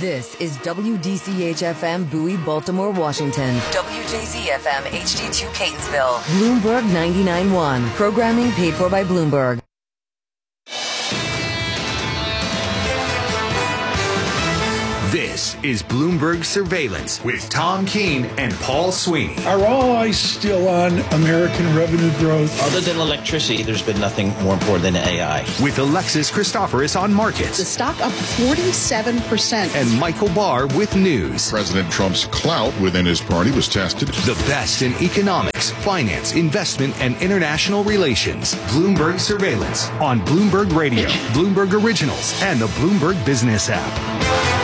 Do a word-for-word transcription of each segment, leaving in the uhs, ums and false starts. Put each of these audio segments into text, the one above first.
This is W D C H F M Bowie, Baltimore, Washington. W J Z F M H D two Catonsville. Bloomberg ninety-nine point one. Programming paid for by Bloomberg. This is Bloomberg Surveillance with Tom Keene and Paul Sweeney. Are all eyes still on American revenue growth? Other than electricity, there's been nothing more important than A I. With Alexis Christoforous on markets. The stock up forty-seven percent. And Michael Barr with news. President Trump's clout within his party was tested. The best in economics, finance, investment, and international relations. Bloomberg Surveillance on Bloomberg Radio, Bloomberg Originals, and the Bloomberg Business app.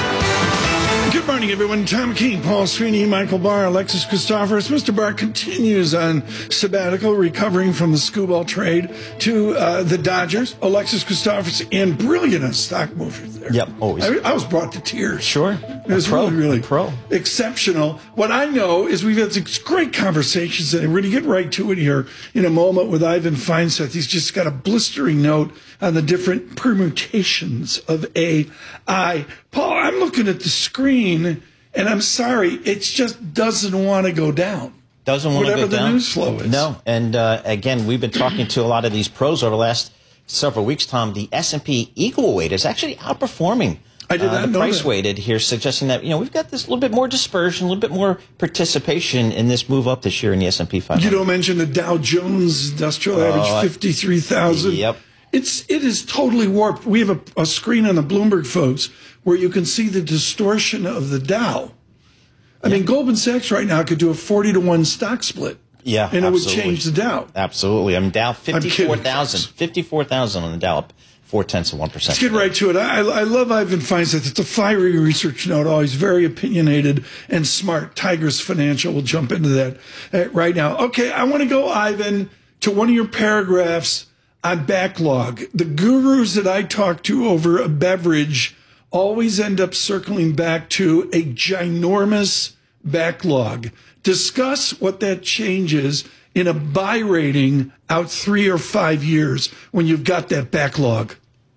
Good morning, everyone. Tom Keene, Paul Sweeney, Michael Barr, Alexis Christoforous. Mister Barr continues on sabbatical, recovering from the skee-ball trade to uh, the Dodgers. Alexis Christoforous, and brilliant on stock movers there. Yep, always. I, I was brought to tears. Sure. It was pro, really, really pro. exceptional. What I know is we've had some great conversations, and we're going to get right to it here in a moment with Ivan Feinseth. He's just got a blistering note on the different permutations of A I. Paul, I'm looking at the screen, and I'm sorry, it just doesn't want to go down. Doesn't want to go down. Whatever the news flow is. No, and uh, again, we've been talking to a lot of these pros over the last several weeks, Tom. The S and P equal weight is actually outperforming I did not uh, the know price that. weighted here, suggesting that, you know, we've got this little bit more dispersion, a little bit more participation in this move up this year in the S and P five hundred. You don't mention the Dow Jones Industrial Average, Oh, I- fifty-three thousand. Yep. It's, it is totally warped. We have a, a screen on the Bloomberg, folks, where you can see the distortion of the Dow. I mean, Goldman Sachs right now could do a forty to one stock split. Yeah, And absolutely. it would change the Dow. Absolutely. I mean, Dow fifty-four thousand. kidding. fifty-four thousand on the Dow, up four-tenths of one percent. Let's get right to it. I, I love Ivan Feinseth. It's a fiery research note, always very opinionated and smart. Tigris Financial will jump into that uh, right now. Okay, I want to go, Ivan, to one of your paragraphs on backlog. The gurus that I talk to over a beverage always end up circling back to a ginormous backlog. Discuss what that changes in a buy rating out three or five years when you've got that backlog.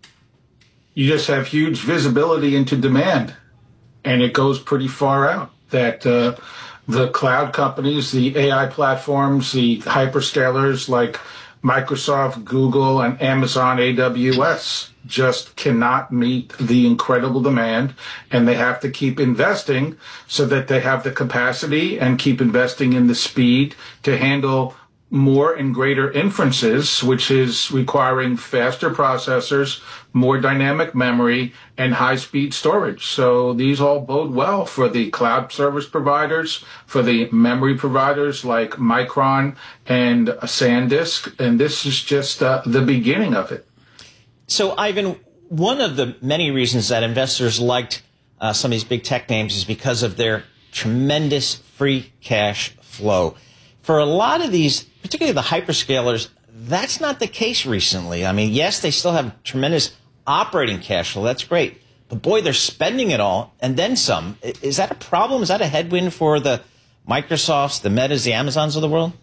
You just have huge visibility into demand, and it goes pretty far out. That uh, the cloud companies, the A I platforms, the hyperscalers like Microsoft, Google, and Amazon A W S just cannot meet the incredible demand, and they have to keep investing so that they have the capacity and keep investing in the speed to handle more and greater inferences, which is requiring faster processors, more dynamic memory, and high-speed storage. So these all bode well for the cloud service providers, for the memory providers like Micron and SanDisk, and this is just uh, the beginning of it. So, Ivan, one of the many reasons that investors liked uh, some of these big tech names is because of their tremendous free cash flow. For a lot of these, particularly the hyperscalers, that's not the case recently. I mean, yes, they still have tremendous operating cash flow. That's great. But, boy, they're spending it all and then some. Is that a problem? Is that a headwind for the Microsofts, the Metas, the Amazons of the world?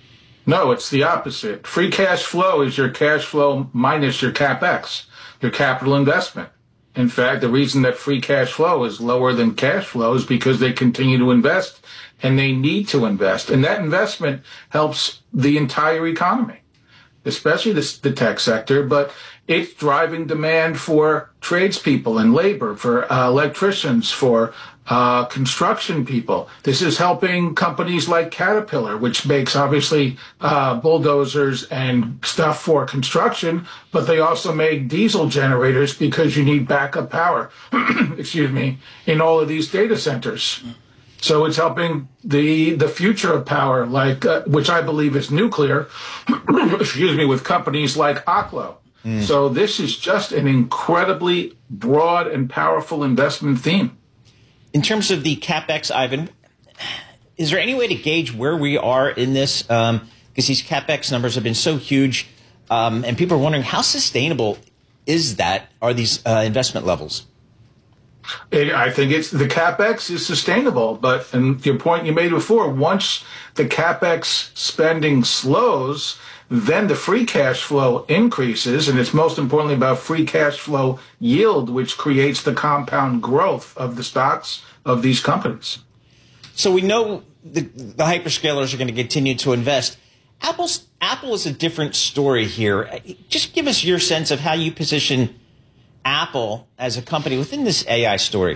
No, it's the opposite. Free cash flow is your cash flow minus your CapEx, your capital investment. In fact, the reason that free cash flow is lower than cash flow is because they continue to invest, and they need to invest. And that investment helps the entire economy, especially the, the tech sector, but it's driving demand for tradespeople and labor, for uh, electricians, for uh, construction people. This is helping companies like Caterpillar, which makes obviously uh, bulldozers and stuff for construction, but they also make diesel generators because you need backup power, excuse me, in all of these data centers. So it's helping the the future of power, like uh, which I believe is nuclear, excuse me, with companies like Oklo. Mm. So this is just an incredibly broad and powerful investment theme. In terms of the CapEx, Ivan, is there any way to gauge where we are in this? Um, because these CapEx numbers have been so huge, um, and people are wondering how sustainable is that? Are these uh, investment levels? I think it's the CapEx is sustainable, but and your point you made before, once the CapEx spending slows, then the free cash flow increases, and it's most importantly about free cash flow yield, which creates the compound growth of the stocks of these companies. So we know the, the hyperscalers are going to continue to invest. Apple's, Apple is a different story here. Just give us your sense of how you position Apple as a company within this A I story.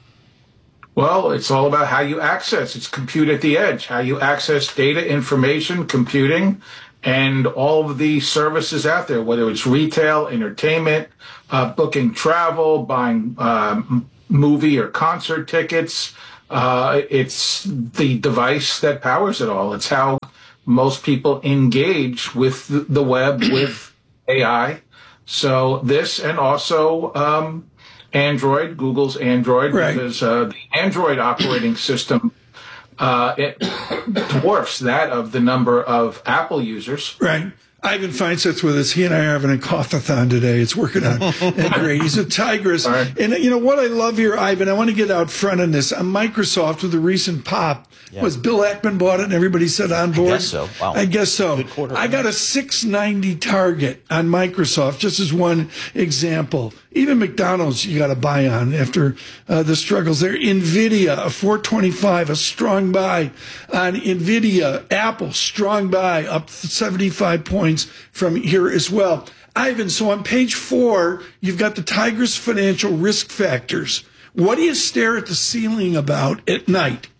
Well, it's all about how you access. It's compute at the edge, how you access data, information, computing, and all of the services out there, whether it's retail, entertainment, uh, booking travel, buying um, movie or concert tickets. Uh, it's the device that powers it all. It's how most people engage with the web, with A I. So this, and also um, Android, Google's Android, right. because uh, the Android operating system uh, it dwarfs that of the number of Apple users. Right. Ivan Feinseth's with us. He and I are having a cough-a-thon today. It's working out and great. He's a Tigris. Right. And, you know, what I love here, Ivan, I want to get out front on this. On Microsoft, with the recent pop, yeah. was Bill Ackman bought it and everybody said on board? I guess so. Wow. I guess so. Good quarter. I got a six ninety target on Microsoft, just as one example. Even McDonald's you got to buy on after uh, the struggles there. NVIDIA, a four twenty-five, a strong buy on NVIDIA. Apple, strong buy, up seventy-five points from here as well. Ivan, so on page four, you've got the Tigris financial risk factors. What do you stare at the ceiling about at night?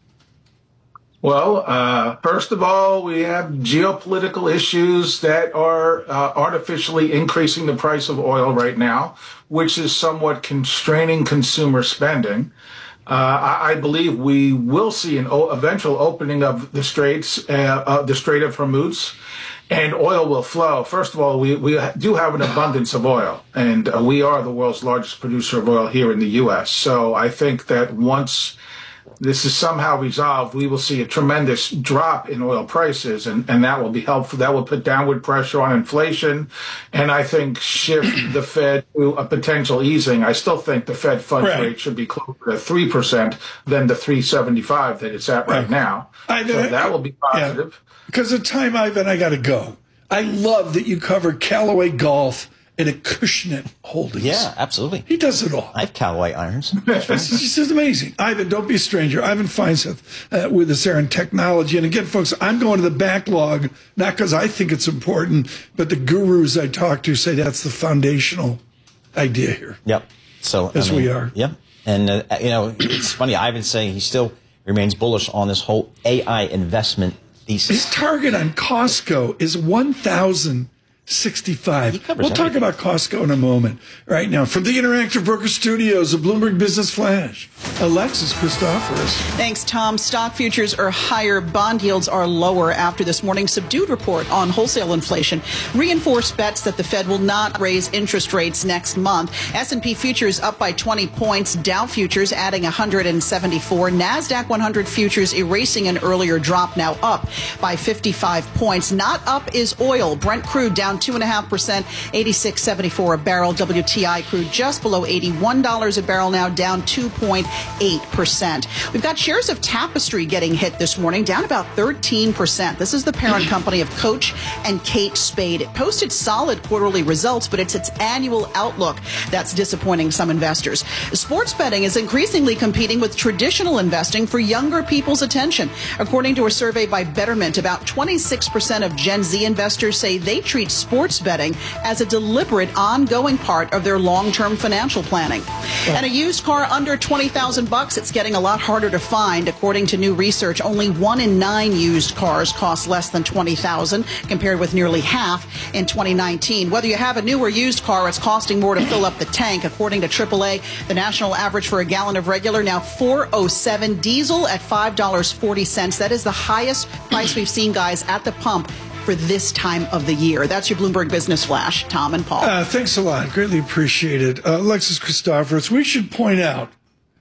Well, uh, first of all, we have geopolitical issues that are uh, artificially increasing the price of oil right now, which is somewhat constraining consumer spending. Uh, I, I believe we will see an o- eventual opening of the straits, uh, uh, the Strait of Hormuz, and oil will flow. First of all, we, we do have an abundance of oil, and uh, we are the world's largest producer of oil here in the U S. So I think that once this is somehow resolved, we will see a tremendous drop in oil prices, and, and that will be helpful. That will put downward pressure on inflation, and I think shift the Fed to a potential easing. I still think the Fed funds right. rate should be closer to three percent than the three seventy-five that it's at right, right now. I, so I, that will be positive. Because yeah. of time, Ivan, I got to go. I love that you covered Callaway Golf and Acushnet Holdings. Yeah, absolutely. He does it all. I have Callaway irons. This is amazing. Ivan, don't be a stranger. Ivan Feinseth uh, with us there in technology. And again, folks, I'm going to the backlog, not because I think it's important, but the gurus I talk to say that's the foundational idea here. Yep. So As I mean, we are. Yep. And, uh, you know, it's funny. Ivan's saying he still remains bullish on this whole A I investment thesis. His target on Costco is one thousand sixty-five. We'll everything. talk about Costco in a moment. Right now, from the Interactive Broker Studios of Bloomberg Business Flash, Alexis Christoforous. Thanks, Tom. Stock futures are higher. Bond yields are lower after this morning's subdued report on wholesale inflation. Reinforced bets that the Fed will not raise interest rates next month. S and P futures up by twenty points. Dow futures adding one hundred seventy-four. NASDAQ one hundred futures erasing an earlier drop, now up by fifty-five points. Not up is oil. Brent crude down two and a half percent, eighty-six seventy-four a barrel. W T I crude just below eighty-one dollars a barrel, now down two point eight percent. We've got shares of Tapestry getting hit this morning, down about thirteen percent. This is the parent company of Coach and Kate Spade. It posted solid quarterly results, but it's its annual outlook that's disappointing some investors. Sports betting is increasingly competing with traditional investing for younger people's attention. According to a survey by Betterment, about twenty-six percent of Gen Z investors say they treat sports betting as a deliberate, ongoing part of their long-term financial planning. And a used car under twenty thousand bucks, it's getting a lot harder to find. According to new research, only one in nine used cars cost less than twenty thousand, compared with nearly half in twenty nineteen. Whether you have a new or used car, it's costing more to fill up the tank. According to triple A, the national average for a gallon of regular now four oh seven, diesel at five dollars and forty cents. That is the highest price we've seen, guys, at the pump for this time of the year. That's your Bloomberg Business Flash. Tom and Paul. Uh, thanks a lot. Greatly appreciated. Uh, Alexis Christoforous, we should point out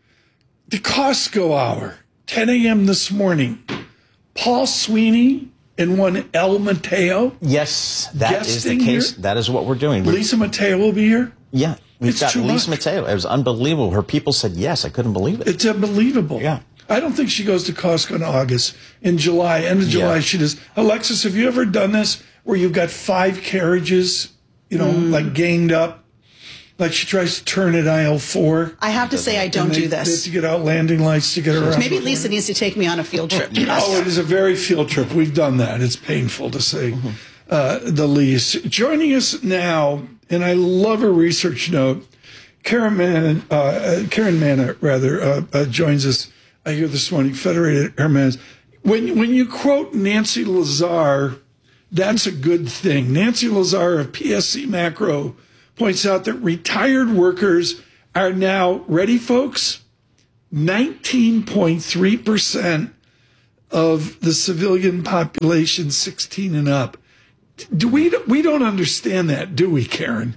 the Costco hour, ten a.m. this morning. Paul Sweeney and one El Mateo. Yes, that is the case. Here. That is what we're doing. We're, Lisa Mateo will be here? Yeah. We've it's got Lisa much. Mateo. It was unbelievable. Her people said yes. I couldn't believe it. It's unbelievable. Yeah. I don't think she goes to Costco in August. In July, end of July, yeah. she does. Alexis, have you ever done this? where you've got five carriages, you know, mm. like ganged up. Like she tries to turn at aisle four. I have to say I don't they, do this. They have to get out landing lights to get around. Maybe Lisa needs to take me on a field trip. Oh, it is a very field trip. We've done that. It's painful to say mm-hmm. uh, the least. Joining us now, and I love her research note, Karen Manna, uh, Karen Manna rather, uh, uh, joins us, I hear this morning, Federated Hermes. When, when you quote Nancy Lazar, that's a good thing. Nancy Lazar of P S C Macro points out that retired workers are now, ready folks, nineteen point three percent of the civilian population sixteen and up. Do we, we don't understand that, do we, Karen?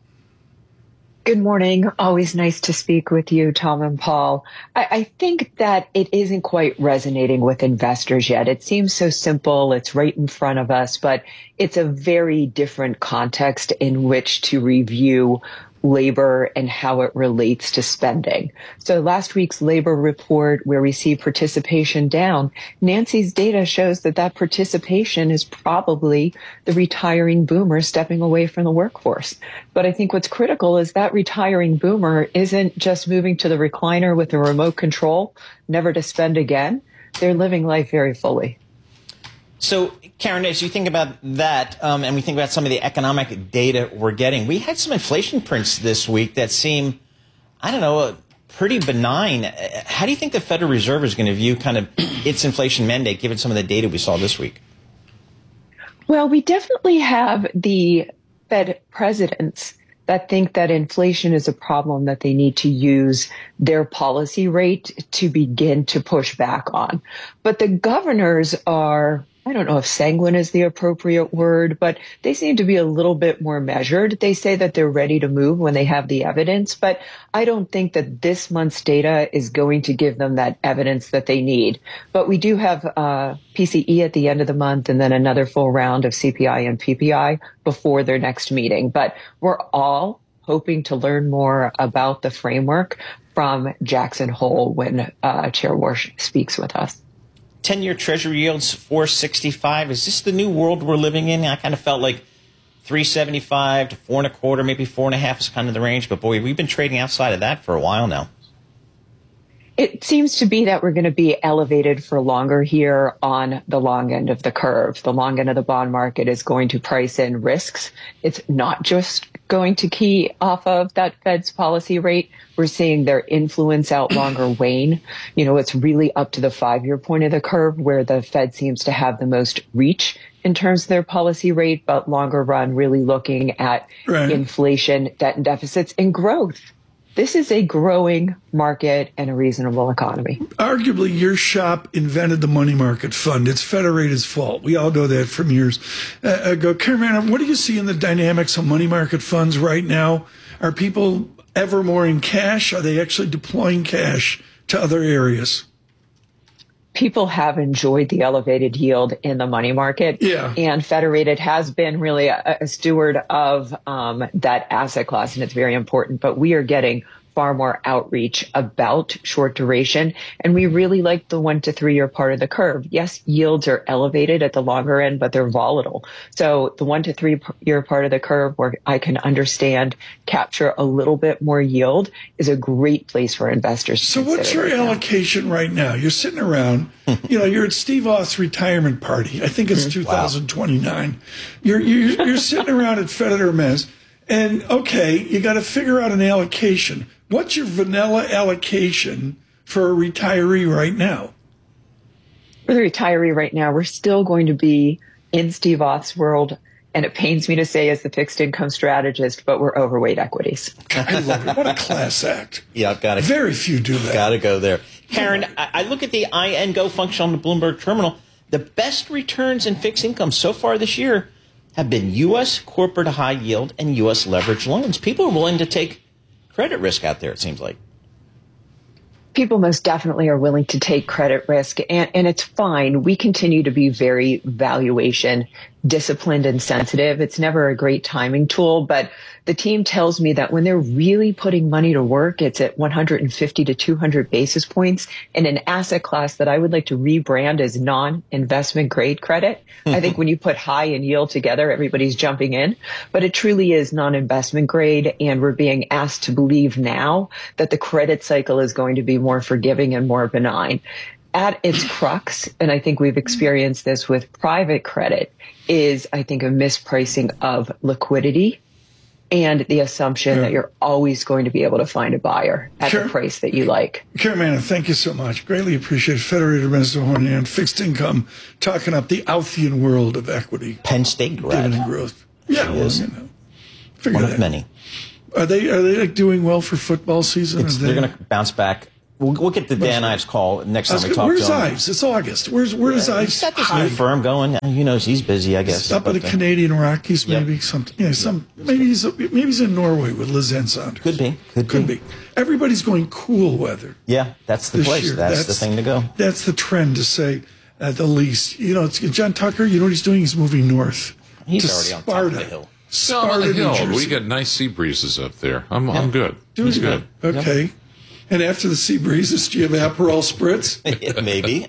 Good morning. Always nice to speak with you, Tom and Paul. I, I think that it isn't quite resonating with investors yet. It seems so simple. It's right in front of us, but it's a very different context in which to review labor and how it relates to spending. So last week's labor report, where we see participation down, Nancy's data shows that that participation is probably the retiring boomer stepping away from the workforce. But I think what's critical is that retiring boomer isn't just moving to the recliner with a remote control, never to spend again. They're living life very fully. So, Karen, as you think about that, um, and we think about some of the economic data we're getting, we had some inflation prints this week that seem, I don't know, pretty benign. How do you think the Federal Reserve is going to view kind of its inflation mandate, given some of the data we saw this week? Well, we definitely have the Fed presidents that think that inflation is a problem that they need to use their policy rate to begin to push back on. But the governors are, I don't know if sanguine is the appropriate word, but they seem to be a little bit more measured. They say that they're ready to move when they have the evidence, but I don't think that this month's data is going to give them that evidence that they need. But we do have uh, P C E at the end of the month and then another full round of C P I and P P I before their next meeting. But we're all hoping to learn more about the framework from Jackson Hole when uh, Chair Warsh speaks with us. ten-year Treasury yields four sixty-five. Is this the new world we're living in? I kind of felt like three seventy-five to four and a quarter, maybe four and a half is kind of the range. But boy, we've been trading outside of that for a while now. It seems to be that we're going to be elevated for longer here on the long end of the curve. The long end of the bond market is going to price in risks. It's not just going to key off of that Fed's policy rate. We're seeing their influence out longer wane. You know, it's really up to the five-year point of the curve where the Fed seems to have the most reach in terms of their policy rate, but longer run really looking at right. inflation, debt and deficits, and growth. This is a growing market and a reasonable economy. Arguably, your shop invented the money market fund. It's Federated's fault. We all know that from years uh, ago. Karen Manna, what do you see in the dynamics of money market funds right now? Are people ever more in cash? Are they actually deploying cash to other areas? People have enjoyed the elevated yield in the money market. Yeah. And Federated has been really a, a steward of um, that asset class, and it's very important. But we are getting far more outreach about short duration. And we really like the one to three year part of the curve. Yes, yields are elevated at the longer end, but they're volatile. So the one to three year part of the curve where I can understand capture a little bit more yield is a great place for investors. So what's your right allocation now. right now? You're sitting around, you know, you're at Steve Auth's retirement party. I think it's two thousand twenty-nine. Wow. You're, you're, you're sitting around at Federated Hermes and okay, you got to figure out an allocation. What's your vanilla allocation for a retiree right now? For the retiree right now, we're still going to be in Steve Auth's world, and it pains me to say as the fixed income strategist, but we're overweight equities. I love it. What a class act. Yeah, I've got to. Very few do that. Got to go there. Karen, I look at the I N Go function on the Bloomberg terminal. The best returns in fixed income so far this year have been U S corporate high yield and U S leverage loans. People are willing to take credit risk out there, it seems like. People most definitely are willing to take credit risk, and, and it's fine. We continue to be very valuation disciplined and sensitive. It's never a great timing tool, but the team tells me that when they're really putting money to work, it's at one hundred fifty to two hundred basis points in an asset class that I would like to rebrand as non-investment grade credit. I think when you put high and yield together, everybody's jumping in, but it truly is non-investment grade. And we're being asked to believe now that the credit cycle is going to be more forgiving and more benign. At its crux, and I think we've experienced this with private credit, is, I think, a mispricing of liquidity and the assumption yeah. that you're always going to be able to find a buyer at Car- the price that you like. Karen Manna, thank you so much. Greatly appreciate Federated Minister Hornian, fixed income, talking up the Outhian world of equity. Penn State grad. Dividend growth. Yeah, well, you know. One that. of many. Are they, are they like doing well for football season? It's, they're going to bounce back. We'll, we'll get the Dan Ives call next time we talk Where's to him. Where's Ives? It's August. Where's Where's yeah, Ives? He's got this new firm going. Who knows? He's busy, I guess. Up at the Canadian Rockies, maybe yep. something. Yeah, some. Maybe he's maybe he's in Norway with Liz Saunders. Could be. Could, Could be. be. Everybody's going cool weather. Yeah, that's the place. That's, that's the thing to go. That's the trend, to say at the least. You know, it's, John Tucker. You know what he's doing? He's moving north. He's to already on Sparta. top of the hill. Sparta, on the hill. New Jersey. We get nice sea breezes up there. I'm yeah. I'm good. Doing It's good. good. Okay. Yep. And after the sea breezes, do you have Aperol Spritz? Yeah, maybe.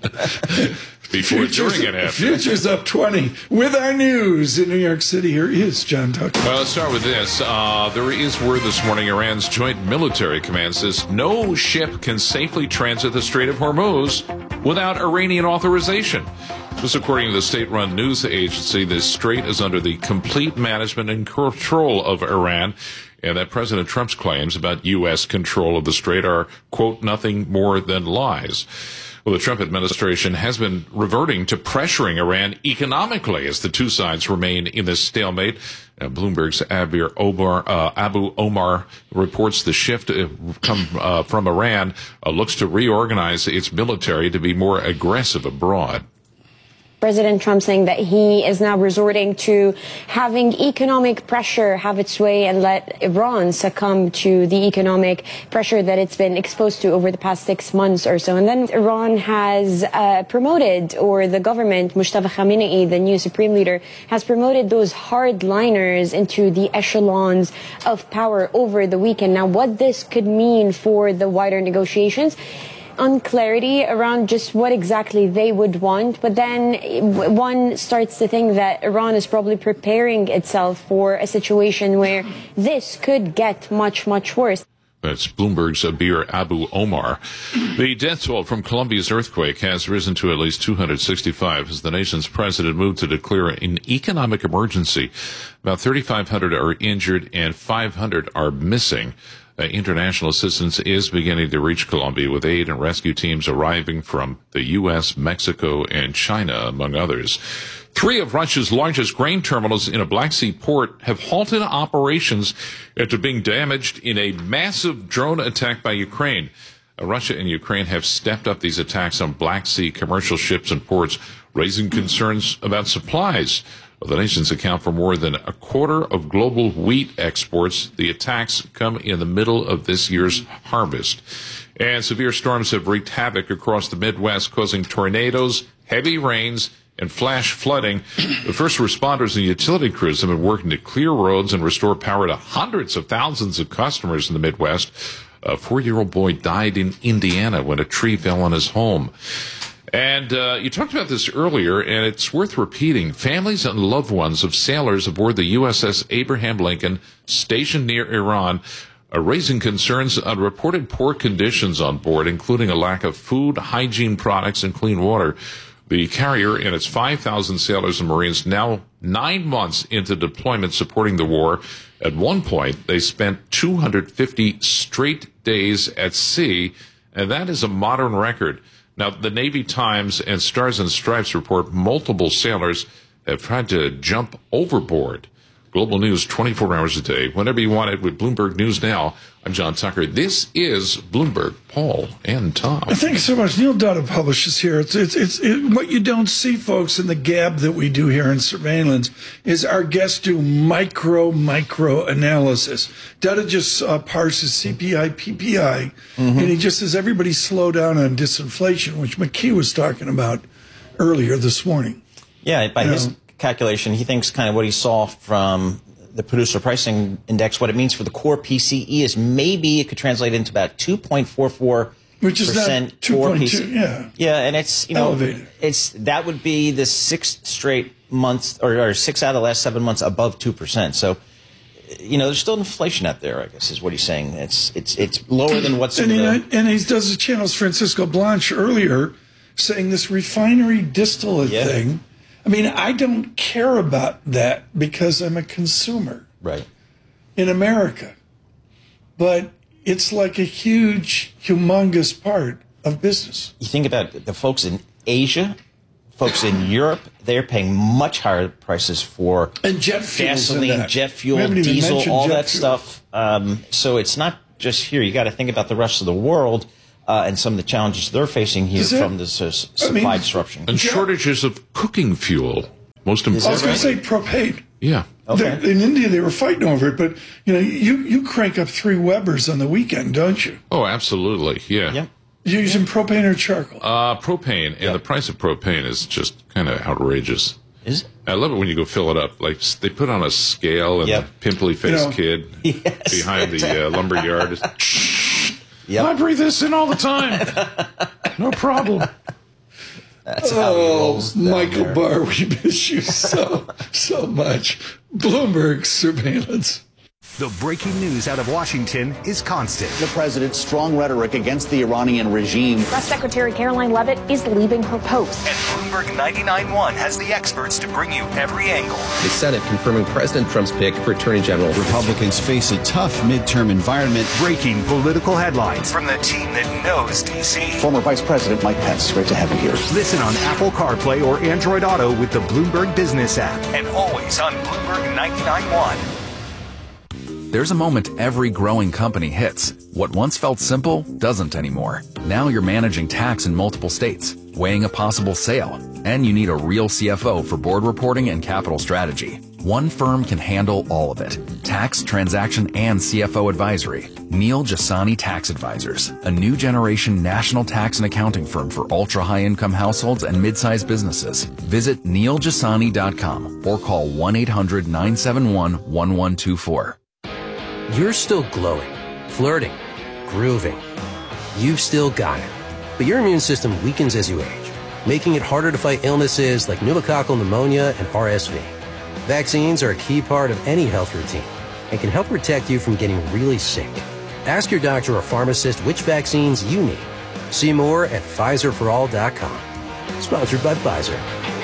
Before, futures, during, and after. Futures up twenty. With our news in New York City, here is John Tucker. Uh, let's start with this. Uh, there is word this morning Iran's Joint Military Command says no ship can safely transit the Strait of Hormuz without Iranian authorization. This according to the state-run news agency. This strait is under the complete management and control of Iran, and that President Trump's claims about U S control of the strait are, quote, nothing more than lies. Well, the Trump administration has been reverting to pressuring Iran economically as the two sides remain in this stalemate. Uh, Bloomberg's Abu Omar, uh, Abu Omar reports the shift uh, come uh, from Iran uh, looks to reorganize its military to be more aggressive abroad. President Trump saying that he is now resorting to having economic pressure have its way and let Iran succumb to the economic pressure that it's been exposed to over the past six months or so. And then Iran has uh, promoted, or the government, Mustafa Khamenei, the new supreme leader, has promoted those hardliners into the echelons of power over the weekend. Now, what this could mean for the wider negotiations, unclarity around just what exactly they would want. But then one starts to think that Iran is probably preparing itself for a situation where this could get much, much worse. That's Bloomberg's Abir Abu Omar. The death toll from Colombia's earthquake has risen to at least two hundred sixty-five as the nation's president moved to declare an economic emergency. About thirty-five hundred are injured and five hundred are missing. Uh, international assistance is beginning to reach Colombia, with aid and rescue teams arriving from the U S, Mexico, and China, among others. Three of Russia's largest grain terminals in a Black Sea port have halted operations after being damaged in a massive drone attack by Ukraine. Uh, Russia and Ukraine have stepped up these attacks on Black Sea commercial ships and ports, raising concerns about supplies. Well, the nations account for more than a quarter of global wheat exports. The attacks come in the middle of this year's harvest. And severe storms have wreaked havoc across the Midwest, causing tornadoes, heavy rains, and flash flooding. The first responders and utility crews have been working to clear roads and restore power to hundreds of thousands of customers in the Midwest. A four-year-old boy died in Indiana when a tree fell on his home. And uh, you talked about this earlier, and it's worth repeating. Families and loved ones of sailors aboard the U S S Abraham Lincoln, stationed near Iran, are raising concerns on reported poor conditions on board, including a lack of food, hygiene products, and clean water. The carrier and its five thousand sailors and Marines, now nine months into deployment supporting the war. At one point, they spent two hundred fifty straight days at sea, and that is a modern record. Now, the Navy Times and Stars and Stripes report multiple sailors have tried to jump overboard. Global news twenty-four hours a day, whenever you want it, with Bloomberg News Now. I'm John Tucker. This is Bloomberg, Paul, and Tom. Thank you so much. Neil Dutta publishes here. It's it's it's it, what you don't see, folks, in the gab that we do here in surveillance is our guests do micro micro analysis. Dutta just uh, parses C P I, P P I, mm-hmm. and he just says everybody slow down on disinflation, which McKee was talking about earlier this morning. Yeah, by you his know? calculation, he thinks kind of what he saw from the producer pricing index, what it means for the core P C E is maybe it could translate into about two point four four Which is percent not two point two, yeah. Yeah, and it's, you know, elevated. It's, that would be the sixth straight months, or, or six out of the last seven months above two percent. So, you know, there's still inflation out there, I guess, is what he's saying. It's it's it's lower than what's and in he, the... And he does the channels Francisco Blanche earlier saying this refinery distillate Yeah. thing. I mean, I don't care about that because I'm a consumer Right. in America. But it's like a huge, humongous part of business. You think about the folks in Asia, folks in Europe, they're paying much higher prices for And jet fuel. gasoline, jet fuel, We haven't even diesel, mentioned all jet that fuel. stuff. Um, so it's not just here. You got to think about the rest of the world uh, and some of the challenges they're facing here Is it- from this uh, s- I supply mean- disruption. And shortages of cooking fuel. Most I was important. going to say propane. Yeah. Okay. They- In India, they were fighting over it, but you know, you, you crank up three Webers on the weekend, don't you? Oh, absolutely. Yeah. Yeah. You're using propane or charcoal. Uh, propane, and the price of propane is just kind of outrageous. Is it? I love it when you go fill it up. Like s- they put on a scale, and Yep. the pimply faced You know- kid Yes. behind the uh, lumber yard is. Yep. I breathe this in all the time. No problem. That's how he rolls down Michael there. Barr, we miss you so, so much. Bloomberg surveillance. The breaking news out of Washington is constant. The president's strong rhetoric against the Iranian regime. Press Secretary Caroline Leavitt is leaving her post. And Bloomberg ninety-nine point one has the experts to bring you every angle. The Senate confirming President Trump's pick for Attorney General. Republicans face a tough midterm environment. Breaking political headlines from the team that knows D C. Former Vice President Mike Pence, great to have you here. Listen on Apple CarPlay or Android Auto with the Bloomberg Business app. And always on Bloomberg ninety-nine point one. There's a moment every growing company hits. What once felt simple doesn't anymore. Now you're managing tax in multiple states, weighing a possible sale, and you need a real C F O for board reporting and capital strategy. One firm can handle all of it. Tax, transaction, and C F O advisory. Neil Jasani Tax Advisors, a new generation national tax and accounting firm for ultra-high income households and mid-sized businesses. Visit neil jasani dot com or call one eight hundred nine seven one one one two four. You're still glowing, flirting, grooving. You've still got it. But your immune system weakens as you age, making it harder to fight illnesses like pneumococcal pneumonia and R S V. Vaccines are a key part of any health routine and can help protect you from getting really sick. Ask your doctor or pharmacist which vaccines you need. See more at Pfizer for all dot com. Sponsored by Pfizer.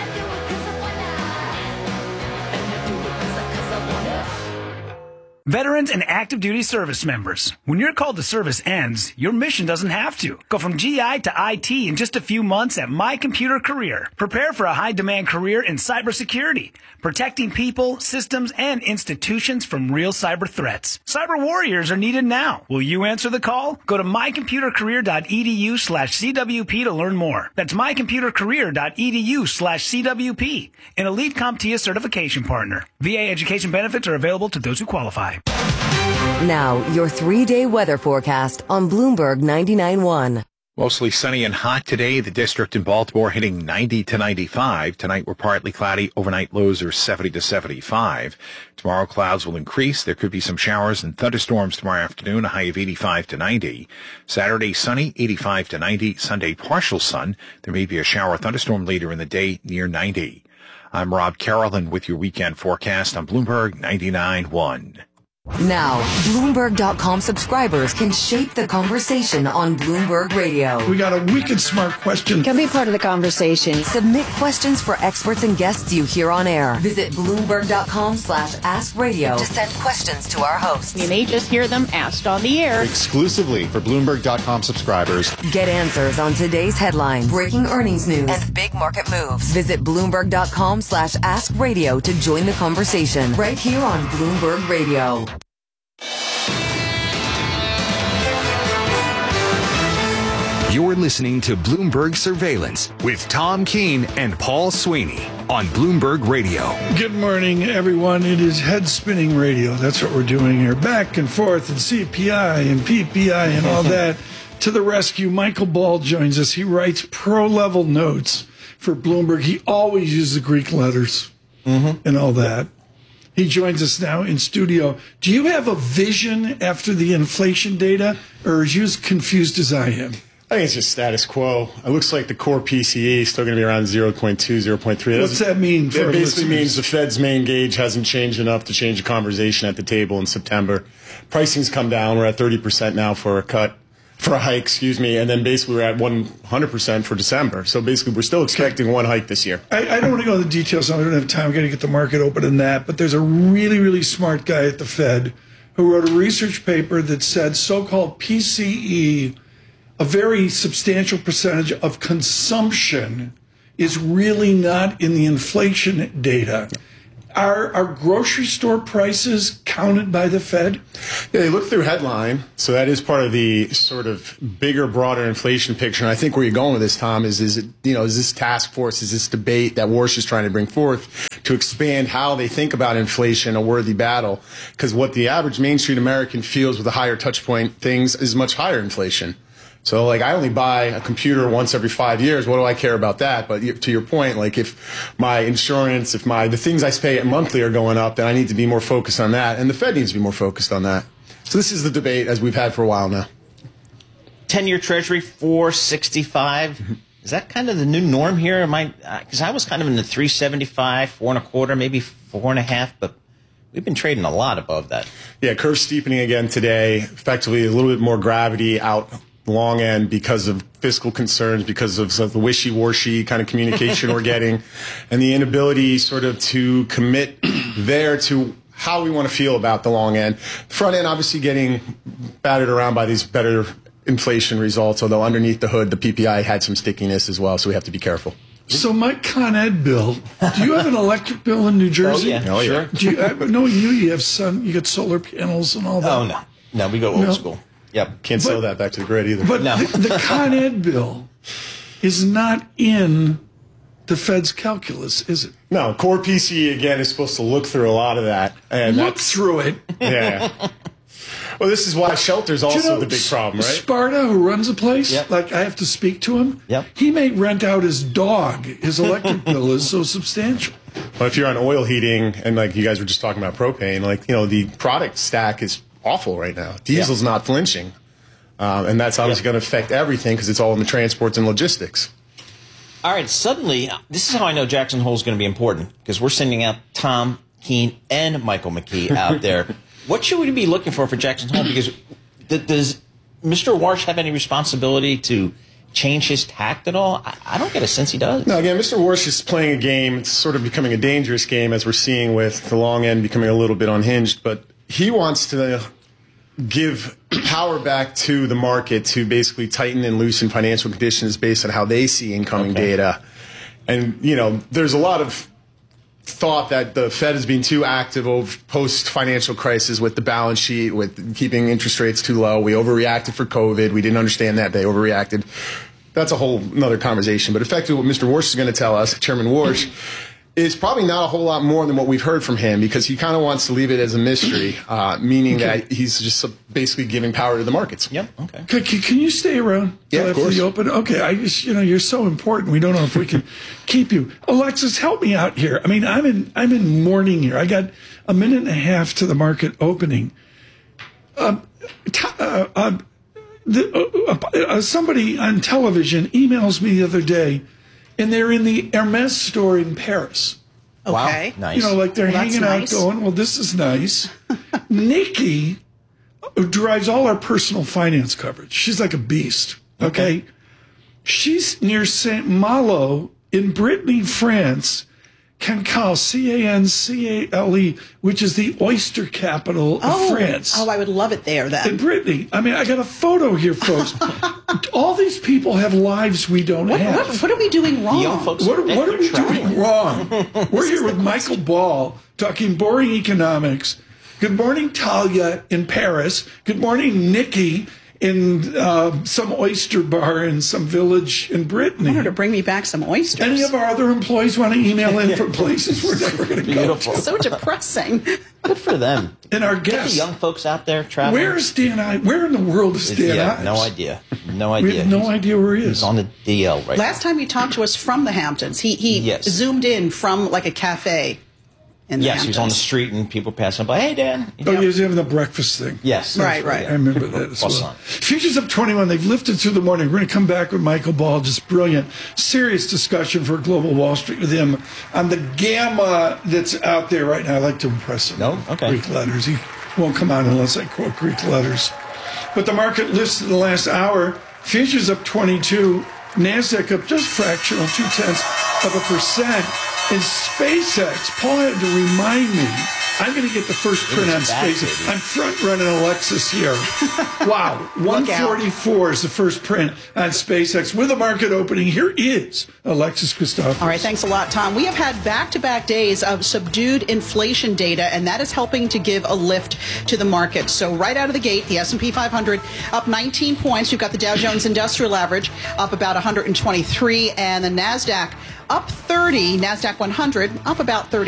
Veterans and active duty service members, when your call to service ends, your mission doesn't have to. Go from G I to I T in just a few months at My Computer Career. Prepare for a high-demand career in cybersecurity, protecting people, systems, and institutions from real cyber threats. Cyber warriors are needed now. Will you answer the call? Go to my computer career dot e d u slash c w p to learn more. That's my computer career dot e d u slash c w p, an elite CompTIA certification partner. V A education benefits are available to those who qualify. Now, your three-day weather forecast on Bloomberg ninety-nine point one. Mostly sunny and hot today. The district in Baltimore hitting ninety to ninety-five. Tonight we're partly cloudy. Overnight lows are seventy to seventy-five. Tomorrow clouds will increase. There could be some showers and thunderstorms tomorrow afternoon, a high of eighty-five to ninety. Saturday sunny, eighty-five to ninety. Sunday partial sun. There may be a shower or thunderstorm later in the day near ninety. I'm Rob Carolyn with your weekend forecast on Bloomberg ninety-nine point one. Now, Bloomberg dot com subscribers can shape the conversation on Bloomberg Radio. We got a wicked smart question. Can be part of the conversation. Submit questions for experts and guests you hear on air. Visit Bloomberg dot com slash ask radio to send questions to our hosts. You may just hear them asked on the air. Exclusively for Bloomberg dot com subscribers. Get answers on today's headlines, breaking earnings news, and big market moves. Visit Bloomberg dot com slash ask radio to join the conversation right here on Bloomberg Radio. You're listening to Bloomberg Surveillance with Tom Keene and Paul Sweeney on Bloomberg Radio. Good morning, everyone. It is head spinning radio. That's what we're doing here. Back and forth and C P I and P P I and all that. To the rescue, Michael Ball joins us. He writes pro-level notes for Bloomberg. He always uses the Greek letters. mm-hmm. and all that. He joins us now in studio. Do you have a vision after the inflation data, or are you as confused as I am? I think it's just status quo. It looks like the core P C E is still going to be around zero point two, zero point three. What's that mean for That basically listeners? means the Fed's main gauge hasn't changed enough to change the conversation at the table in September. Pricing's come down. We're at thirty percent now for a cut, for a hike, excuse me, and then basically we're at one hundred percent for December. So basically we're still expecting one hike this year. I, I don't want to go into the details. I don't have time. We're going to get the market open in that. But there's a really, really smart guy at the Fed who wrote a research paper that said so-called P C E, a very substantial percentage of consumption, is really not in the inflation data. Are, are grocery store prices counted by the Fed? Yeah, they look through headline, so that is part of the sort of bigger, broader inflation picture. And I think where you're going with this, Tom, is is it, you know, is this task force, is this debate that Warsh is trying to bring forth to expand how they think about inflation a worthy battle? Because what the average Main Street American feels with the higher touch point things is much higher inflation. So, like, I only buy a computer once every five years. What do I care about that? But to your point, like, if my insurance, if my the things I pay monthly are going up, then I need to be more focused on that. And the Fed needs to be more focused on that. So this is the debate as we've had for a while now. ten-year Treasury, four sixty-five. Is that kind of the new norm here? Am I? Because I was kind of in the three seventy-five, four and a quarter, maybe four and a half, but we've been trading a lot above that. Yeah, curve steepening again today. Effectively, a little bit more gravity out long end because of fiscal concerns, because of, of the wishy-washy kind of communication we're getting, and the inability sort of to commit there to how we want to feel about the long end. The front end obviously getting battered around by these better inflation results, although underneath the hood, the P P I had some stickiness as well, so we have to be careful. So my Con Ed bill, do you have an electric bill in New Jersey? Oh, yeah, oh, sure. Do you, I, knowing you, you have sun, you got solar panels and all that. Oh, no. No, we go old No. school. Yep. Can't But- sell that back to the grid either. But No. the, the Con Ed bill is not in the Fed's calculus, is it? No, core P C E, again, is supposed to look through a lot of that. And Look that's, through it. yeah. Well, this is why shelter's also Do you know, the big problem, right? Sparta, who runs a place, Yep. like I have to speak to him. Yep. He may rent out his dog. His electric bill is so substantial. But if you're on oil heating, and like you guys were just talking about propane, like, you know, the product stack is awful right now. Diesel's not flinching. Um, and that's obviously Yeah. going to affect everything because it's all in the transports and logistics. All right, suddenly, this is how I know Jackson Hole is going to be important, because we're sending out Tom Keene and Michael McKee out there. What should we be looking for for Jackson Hole? Because th- does Mister Warsh have any responsibility to change his tact at all? I, I don't get a sense he does. Now, again, Mister Warsh is playing a game. It's sort of becoming a dangerous game, as we're seeing with the long end becoming a little bit unhinged. But he wants to give power back to the market to basically tighten and loosen financial conditions based on how they see incoming Okay. data. And, you know, there's a lot of thought that the Fed has been too active over post-financial crisis with the balance sheet, with keeping interest rates too low. We overreacted for COVID. We didn't understand that. They overreacted. That's a whole another conversation. But effectively what Mister Warsh is going to tell us, Chairman Warsh, is probably not a whole lot more than what we've heard from him, because he kind of wants to leave it as a mystery, uh, meaning Okay. that he's just basically giving power to the markets. Yep, okay. Can, can, can you stay around? Yeah, till of after course. the open? Okay, I just, you know, you're so important. We don't know if we can keep you. Alexis, help me out here. I mean, I'm in, I'm in mourning here. I got a minute and a half to the market opening. Um, t- uh, uh, the, uh, uh, somebody on television emails me the other day, and they're in the Hermes store in Paris. Okay. Wow, nice. You know, like they're Well, that's hanging nice. out going, well, this is nice. Nikki, who drives all our personal finance coverage, she's like a beast, okay? She's near Saint Malo in Brittany, France, Cancale, C A N C A L E, which is the oyster capital of Oh, France. oh, I would love it there In then. Brittany. I mean, I got a photo here, folks. All these people have lives we don't What, have. what, what are we doing wrong? The young folks, What, they're what are we trying. doing wrong? We're here with Michael Ball talking boring economics. Good morning, Talia in Paris. Good morning, Nikki in uh, some oyster bar in some village in I Brittany. want her to bring me back some oysters. Any of our other employees want to email in from places we're never going to go Beautiful. to? So depressing. Good for them. And our Get the guests. young folks out there traveling. Where is Dan I? Where in the world is Dan Yeah, Ives? no idea. No We idea. have no He's- idea where he He's is. on the D L right Last time he talked to us from the Hamptons, he he Yes. zoomed in from like a cafe in the Yes, he was on the Hamptons. street and people passing by. Hey, Dan. Oh, he was having the breakfast thing. Yes. Right, right. I remember that as Plus well. on. Futures up twenty-one. They've lifted through the morning. We're going to come back with Michael Ball. Just brilliant. Serious discussion for Global Wall Street with him on the gamma that's out there right now. I like to impress him. No? Okay. Greek letters. He won't come out unless I quote Greek letters. But the market lifts in the last hour. Futures up twenty-two. NASDAQ up just fractional, two-tenths of a percent. And SpaceX, Paul had to remind me, I'm going to get the first print on back, SpaceX. baby. I'm front-running Alexis here. Wow. one forty-four is the first print on SpaceX. With the market opening, here is Alexis Christopher. All right, thanks a lot, Tom. We have had back-to-back days of subdued inflation data, and that is helping to give a lift to the market. So right out of the gate, the S and P five hundred up nineteen points. We've got the Dow Jones Industrial Average up about one hundred twenty-three, and the NASDAQ up thirty. NASDAQ one hundred up about thirty.